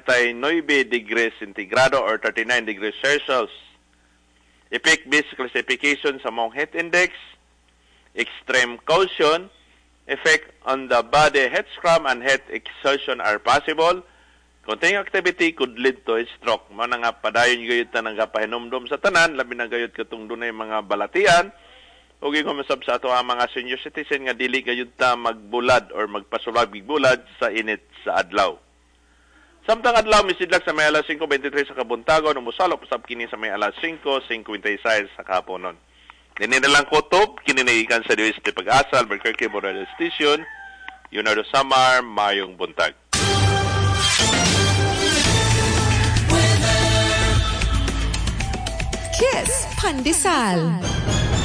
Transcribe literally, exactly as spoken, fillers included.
natay nine degrees centigrado or thirty-nine degrees Celsius. Effect based classification sa mong heat index, extreme caution, effect on the body, heat cramp and heat exhaustion are possible. Continuing activity could lead to a stroke. Mga nga padayon gayud ta nagapahinumdum sa tanan, labi na gayud katong dunay mga balatian. Ug gumasab sa ato ang mga senior citizen nga dili gayud ta magbulad or magpasulag bulad sa init sa adlaw. Samtang adlaw misidlak sa may alas five twenty-three sa kabuntagon, umusalok usab kini sa may alas five fifty-six sa kahaponon. Dini na lang kutob kini nagikan sa D S T Pag-asa, Albuquerque Radio Station. Yunado Samar, mayong buntag. Kiss Pandesal.